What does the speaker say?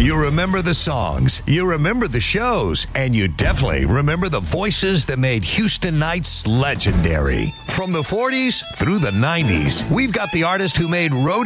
You remember the songs, you remember the shows, and you definitely remember the voices that made Houston Nights legendary. From the 40s through the 90s, we've got the artist who made rodeo